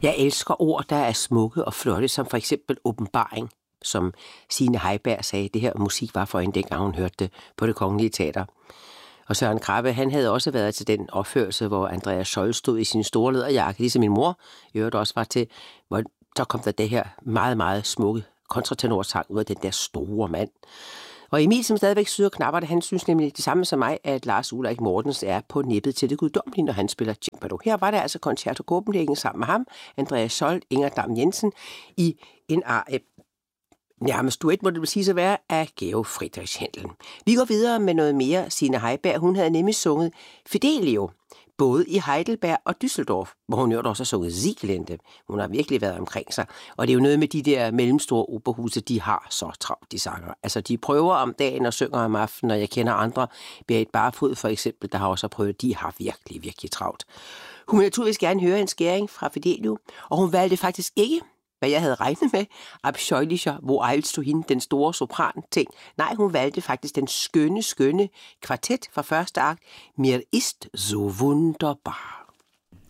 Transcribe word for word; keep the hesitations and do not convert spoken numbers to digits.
Jeg elsker ord, der er smukke og flotte, som for eksempel åbenbaring, som Signe Heiberg sagde, det her musik var for hende, dengang hun hørte det på Det Kongelige Teater. Og Søren Krabbe, han havde også været til den opførelse, hvor Andreas Scholl stod i sin store læderjakke, ligesom min mor i øvrigt også var til, hvor så kom der det her meget, meget smukke kontratenorsang ud af den der store mand. Og Emil, som stadigvæk syder knapperne, han synes nemlig det samme som mig, at Lars Ulrik Mortensen er på nippet til det guddommelige, når han spiller cembalo. Her var det altså Concerto Copenhagen sammen med ham, Andreas Scholl, Inger Dam Jensen, i en arie, nærmest duet, må det sige så være, af Georg Friedrich Händel. Vi går videre med noget mere. Signe Heiberg, hun havde nemlig sunget Fidelio, både i Heidelberg og Düsseldorf, hvor hun jo også har sunget Sieglinde. Hun har virkelig været omkring sig. Og det er jo noget med de der mellemstore operahuse, de har så travlt, de sanger. Altså, de prøver om dagen og synger om aftenen, og jeg kender andre, Berit Barfod for eksempel, der har også prøvet, de har virkelig, virkelig travlt. Hun vil naturligvis gerne høre en skæring fra Fidelio, og hun valgte faktisk ikke, hvad jeg havde regnet med, Abscheulicher, Wo eilst du hin, den store sopran-ting. Nej, hun valgte faktisk den skønne, skønne kvartet fra første akt, Mir ist so wunderbar.